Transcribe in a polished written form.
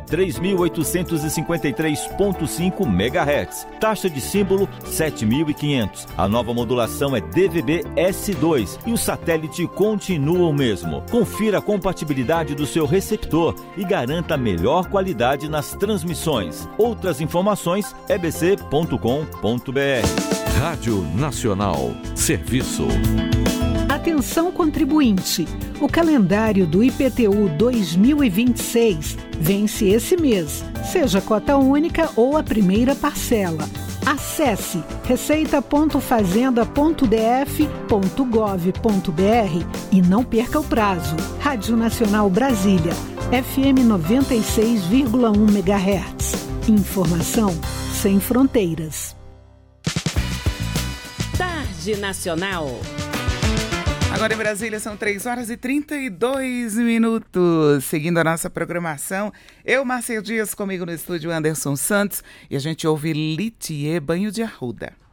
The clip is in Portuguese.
3.853.5 MHz. Taxa de símbolo 7.500. A nova modulação é DVB-S2 e o satélite continua o mesmo. Confira a compatibilidade do seu receptor e garanta a melhor qualidade nas transmissões. Outras informações ebc.com.br. Rádio Nacional. Serviço. Atenção contribuinte, o calendário do IPTU 2026 vence esse mês, seja cota única ou a primeira parcela. Acesse receita.fazenda.df.gov.br e não perca o prazo. Rádio Nacional Brasília, FM 96,1 MHz. Informação sem fronteiras. Tarde Nacional. Agora em Brasília são 3h32. Seguindo a nossa programação, eu, Márcia Dias, comigo no estúdio Anderson Santos, e a gente ouve Litier, Banho de Arruda.